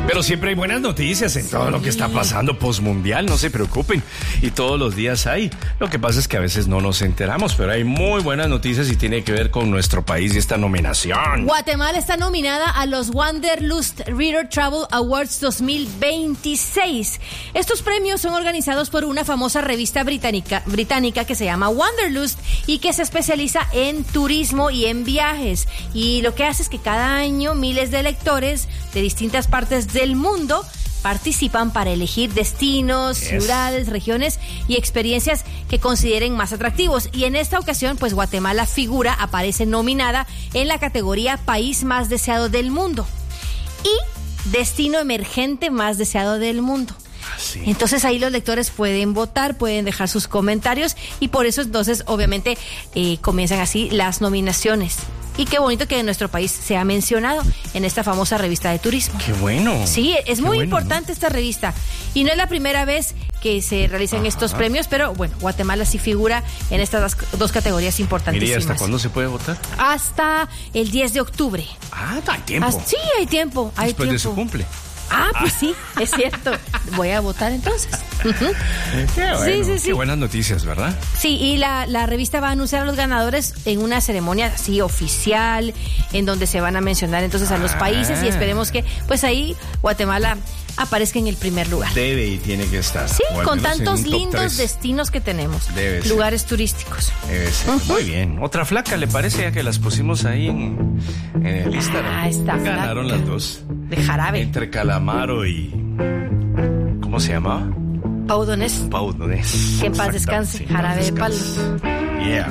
Pero siempre hay buenas noticias en todo lo que está pasando postmundial, no se preocupen. Y todos los días hay. Lo que pasa es que a veces no nos enteramos, pero hay muy buenas noticias y tiene que ver con nuestro país y esta nominación. Guatemala está nominada a los Wanderlust Reader Travel Awards 2026. Estos premios son organizados por una famosa revista británica que se llama Wanderlust y que se especializa en turismo y en viajes. Y lo que hace es que cada año miles de lectores de distintas partes del mundo participan para elegir destinos, ciudades, regiones y experiencias que consideren más atractivos. Y en esta ocasión, pues Guatemala aparece nominada en la categoría País más deseado del mundo y Destino emergente más deseado del mundo. Sí. Entonces ahí los lectores pueden votar, pueden dejar sus comentarios y por eso entonces obviamente comienzan así las nominaciones. Y qué bonito que nuestro país se ha mencionado en esta famosa revista de turismo. ¡Qué bueno! Sí, es Qué muy bueno, importante, ¿no? Esta revista. Y no es la primera vez que se realizan estos premios, pero bueno, Guatemala sí figura en estas dos categorías importantísimas. Mire, ¿hasta cuándo se puede votar? Hasta el 10 de octubre. Ah, hay tiempo. Sí, hay tiempo. Después de su cumple. Pues sí, es cierto. Voy a votar entonces. Qué bueno, Sí. Qué buenas noticias, ¿verdad? Sí, y la revista va a anunciar a los ganadores en una ceremonia así oficial, en donde se van a mencionar entonces a los países y esperemos que pues ahí Guatemala aparezca en el primer lugar. Debe y tiene que estar. Sí, O al con menos tantos en un top lindos 3. destinos que tenemos. Debe ser. Lugares turísticos. Debe ser. Muy bien. Otra flaca, ¿le parece? Ya que las pusimos ahí en el Instagram. Está Ganaron flaca. las dos. De jarabe. Entre Calamaro y... ¿Cómo se llamaba? Pau Donés. Pau Donés. Que en paz descanse. Exactamente, Jarabe de paz palo. descanse. Yeah.